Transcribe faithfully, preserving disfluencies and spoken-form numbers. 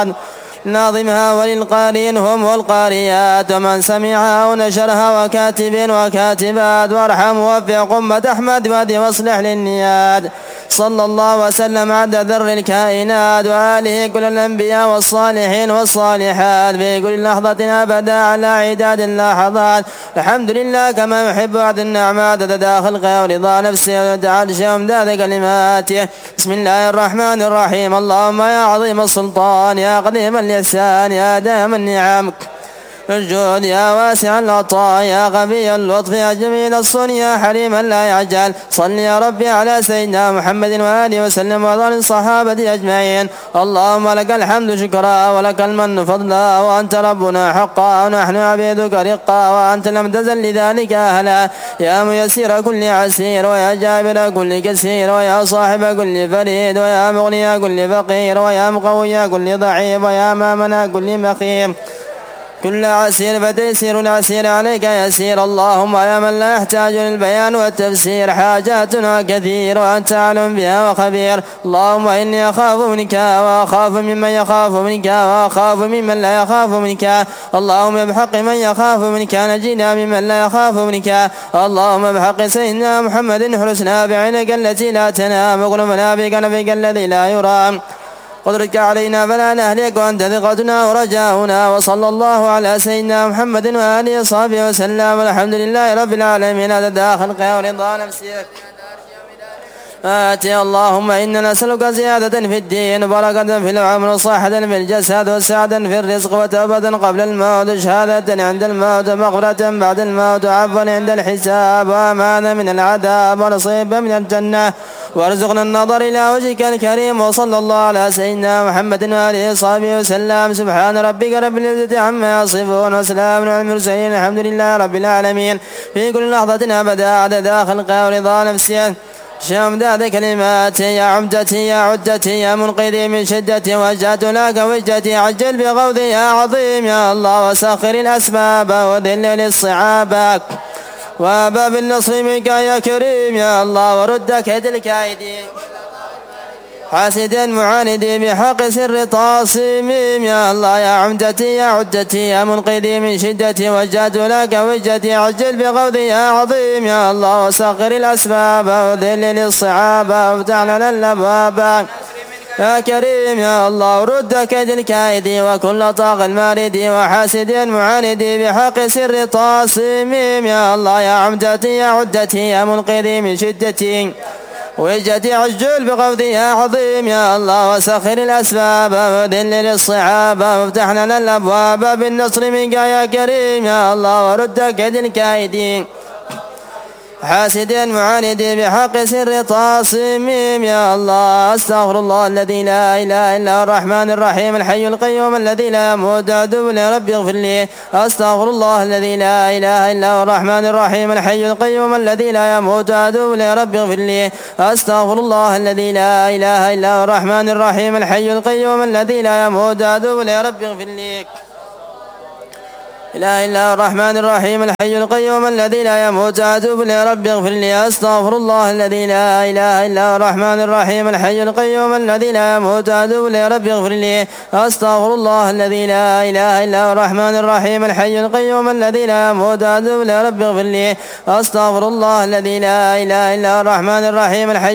ناظمها وللقارئين هم والقارئات ومن سمعها ونشرها وكاتب وكاتبات، وارحم ووفق أمة أحمد وهدي واصلح للنيات. صلى الله وسلم عدد ذر الكائنات وآله كل الأنبياء والصالحين والصالحات في كل لحظة أبدا على عداد اللحظات. الحمد لله كما يحب بعد النعمات تداخل خير ورضا نفسه وتعالى شيء ذات كلماته. بسم الله الرحمن الرحيم. اللهم يا عظيم السلطان يا قديم الإحسان يا دائم النعم الجود يا واسع العطاء يا غبي اللطف يا جميل الصنع يا حليما لا يعجل، صل يا ربي على سيدنا محمد وآله وسلم وعلى الصحابة أجمعين. اللهم لك الحمد شكرا ولك المن فضلا وأنت ربنا حقا ونحن عبيدك رقا وأنت لم تزل لذلك أهلا. يا ميسير كل عسير ويا جابر كل كسير ويا صاحب كل فريد ويا مغني كل فقير ويا مقوي كل ضعيف ويا مامنا كل مخيم كل عسير فتيسير العسير عليك يسير. اللهم يا من لا يحتاج للبيان والتفسير حاجاتنا كثير وأنت عالم بها وخبير. اللهم إني أخاف منك وأخاف ممن يخاف منك وأخاف ممن لا يخاف منك. اللهم بحق من يخاف منك نجينا ممن لا يخاف منك. اللهم بحق سيدنا محمد احرسنا بعينك التي لا تنام واغرمنا بقلبك الذي لا يرام. قدرك علينا فلا نهلك وأنت ثقتنا ورجاؤنا. وصلى الله على سيدنا محمد وآله وصحبه وسلم والحمد لله رب العالمين. هذا داخل خير ورضا نفسك آتي. اللهم إنا نسألك زيادة في الدين بركة في العمر وصحة في الجسد وسعة في الرزق وتوبة قبل الموت شهادة عند الموت مغفرة بعد الموت عفوا عند الحساب وأمانة من العذاب ونصيبا من الجنة وارزقنا النظر إلى وجهك الكريم. وصلى الله على سيدنا محمد وآله وصحبه وسلم. سبحان ربك رب العزة عما يصفون وسلام على المرسلين الحمد لله رب العالمين. في كل لحظة أبدا عدد خلق ورضا نفسي شمداد كلماتي يا عمدتي يا عدتي يا منقذي من شدتي وجهت لك وجهتي عجل بغوثي يا عظيم يا الله وسخر الأسباب وذل للصعاب وباب النصر منك يا كريم يا الله ورد كيد الكائدين حاسد معاند بحق سر طاصميم يا الله يا عمدتي يا عدتي يا منقذي من شدتي وجهت لك وجهتي عجل بغوثي يا عظيم يا الله وسخر الأسباب وذل للصعاب وافتح لنا الأبواب يا كريم يا الله رد كيد الكائد وكل طاغ المارد وحاسد معاند بحق سر طاصميم يا الله يا عمدتي يا عدتي يا منقذي من شدتي وجهتي عجل بغوثي يا عظيم يا الله وسخر الأسباب وذل للصعاب وافتح لنا الأبواب بالنصر منك يا كريم يا الله ورد كيد الكائدين حاسد معاند بحق سر طاصميم يا الله. استغفر الله الذي لا اله الا هو الرحمن الرحيم الحي القيوم الذي لا يموت ادعو لي ربي اغفر لي. استغفر الله الذي لا اله الا هو الرحمن الرحيم الحي القيوم الذي لا يموت ادعو لي ربي اغفر لي. استغفر الله الذي لا اله الا هو الرحمن الرحيم الحي القيوم الذي لا يموت ادعو لي ربي اغفر لي. لا إله إلا هو الرحمن الرحيم الحي القيوم الذي لا يموت أتوب إليه ربي اغفر لي. أستغفر الله الذي لا إله إلا هو الرحمن الرحيم الحي القيوم الذي لا يموت أتوب إليه ربي اغفر لي. أستغفر الله الذي لا إله إلا هو الرحمن الرحيم الحي القيوم الذي لا يموت أتوب إليه ربي اغفر لي. أستغفر الله الذي لا إله إلا هو الرحمن الرحيم الحي